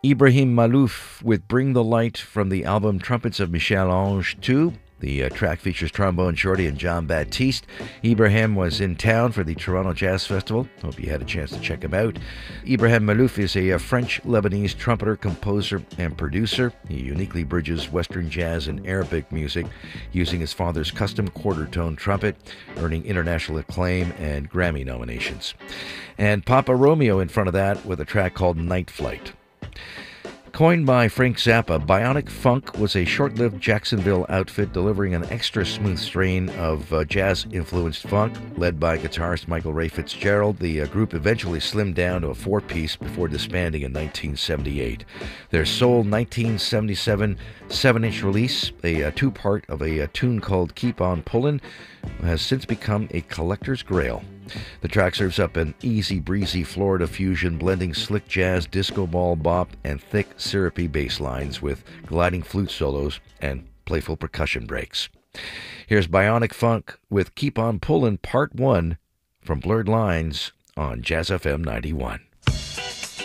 Ibrahim Malouf with Bring the Light from the album Trumpets of Michel Ange 2. The track features Trombone Shorty and John Baptiste. Ibrahim was in town for the Toronto Jazz Festival. Hope you had a chance to check him out. Ibrahim Malouf is a French-Lebanese trumpeter, composer, and producer. He uniquely bridges Western jazz and Arabic music using his father's custom quarter-tone trumpet, earning international acclaim and Grammy nominations. And Papa Romeo in front of that with a track called Night Flight. Coined by Frank Zappa, Bionic Funk was a short-lived Jacksonville outfit delivering an extra smooth strain of jazz-influenced funk. Led by guitarist Michael Ray Fitzgerald, the group eventually slimmed down to a four-piece before disbanding in 1978. Their sole 1977 7-inch release, a two-part of a tune called Keep On Pullin', has since become a collector's grail. The track serves up an easy breezy Florida fusion blending slick jazz, disco ball bop, and thick syrupy bass lines with gliding flute solos and playful percussion breaks. Here's Bionic Funk with Keep On Pullin' Part 1 from Blurred Lines on Jazz FM 91.